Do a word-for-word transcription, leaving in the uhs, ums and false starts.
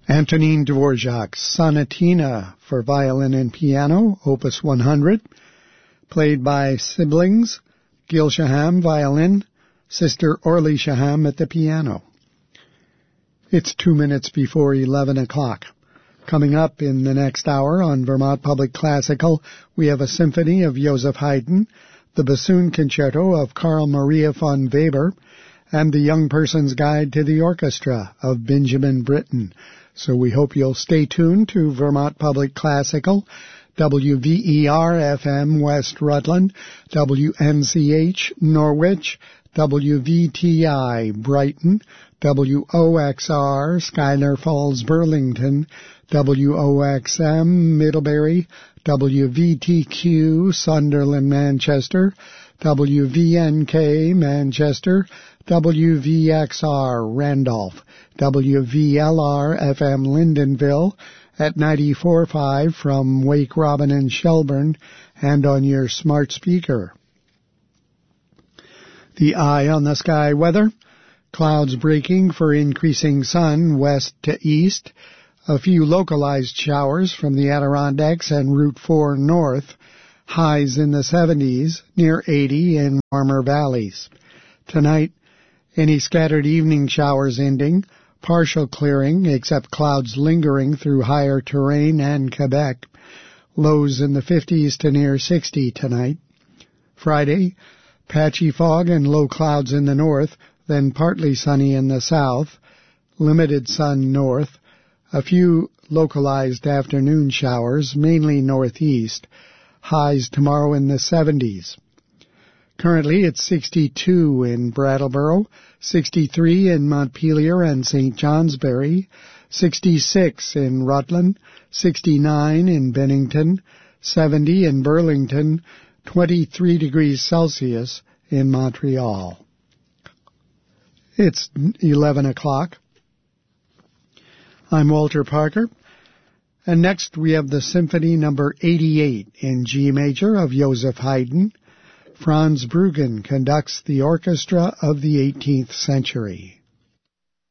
Antonin Dvorak's Sonatina for violin and piano, opus one hundred, played by siblings, Gil Shaham, violin, sister Orly Shaham at the piano. It's two minutes before eleven o'clock. Coming up in the next hour on Vermont Public Classical, we have a symphony of Joseph Haydn, the bassoon concerto of Carl Maria von Weber, and the Young Person's Guide to the Orchestra of Benjamin Britten. So we hope you'll stay tuned to Vermont Public Classical, W V E R F M West Rutland, W N C H Norwich, W V T I Brighton, W O X R Schuyler Falls Burlington, W O X M Middlebury, W V T Q Sunderland Manchester, W V N K Manchester, W V X R Randolph, W V L R F M Lyndonville at ninety-four point five from Wake Robin and Shelburne and on your smart speaker. The eye on the sky weather, clouds breaking for increasing sun west to east, a few localized showers from the Adirondacks and Route four north, highs in the seventies, near eighty in warmer valleys. Tonight, any scattered evening showers ending, partial clearing except clouds lingering through higher terrain and Quebec, lows in the fifties to near sixty tonight. Friday, patchy fog and low clouds in the north, then partly sunny in the south, limited sun north, a few localized afternoon showers, mainly northeast, highs tomorrow in the seventies. Currently it's sixty-two in Brattleboro, sixty-three in Montpelier and Saint Johnsbury, sixty-six in Rutland, sixty-nine in Bennington, seventy in Burlington, twenty-three degrees Celsius in Montreal. It's eleven o'clock. I'm Walter Parker, and next we have the Symphony number eighty-eight in G major of Joseph Haydn. Franz Bruggen conducts the orchestra of the eighteenth century.